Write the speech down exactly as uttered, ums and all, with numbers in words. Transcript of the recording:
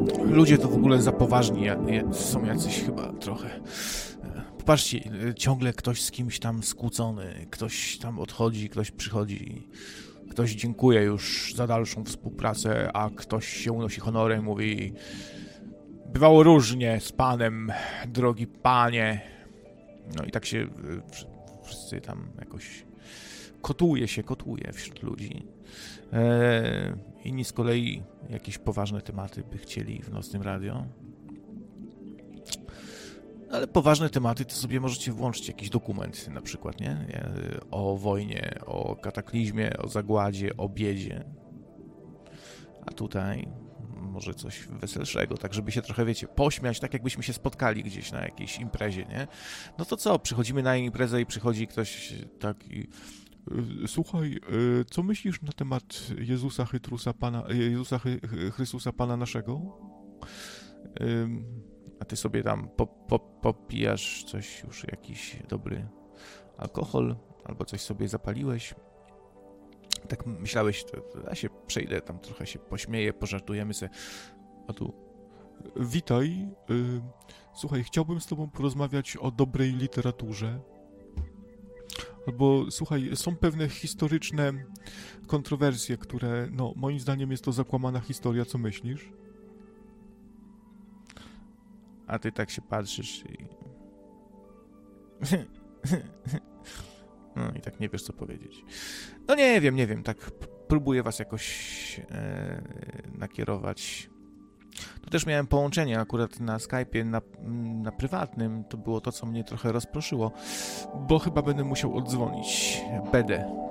Ludzie to w ogóle za poważni ja, ja, są jacyś chyba trochę. Popatrzcie, ciągle ktoś z kimś tam skłócony, ktoś tam odchodzi, ktoś przychodzi, ktoś dziękuję już za dalszą współpracę, a ktoś się unosi honorem, mówi: bywało różnie z panem, drogi panie. No i tak się wszyscy tam jakoś kotuje się, kotuje wśród ludzi. Eee, inni z kolei jakieś poważne tematy by chcieli w Nocnym Radio. Ale poważne tematy to sobie możecie włączyć jakiś dokument na przykład, nie? O wojnie, o kataklizmie, o zagładzie, o biedzie. A tutaj może coś weselszego, tak żeby się trochę, wiecie, pośmiać, tak jakbyśmy się spotkali gdzieś na jakiejś imprezie, nie? No to co, przychodzimy na imprezę i przychodzi ktoś taki: słuchaj, co myślisz na temat Jezusa Chrystusa Pana, Jezusa Chrystusa Pana naszego? A ty sobie tam pop, pop, popijasz coś, już jakiś dobry alkohol, albo coś sobie zapaliłeś. Tak myślałeś, to, to ja się przejdę, tam trochę się pośmieję, pożartujemy sobie. A tu: witaj, yy, słuchaj, chciałbym z tobą porozmawiać o dobrej literaturze. Albo słuchaj, są pewne historyczne kontrowersje, które, no, moim zdaniem jest to zakłamana historia, co myślisz? A ty tak się patrzysz i... no i tak nie wiesz, co powiedzieć. No nie wiem, nie wiem, tak próbuję was jakoś e, nakierować. Tu też miałem połączenie akurat na Skype'ie, na, na prywatnym. To było to, co mnie trochę rozproszyło, bo chyba będę musiał oddzwonić. Będę.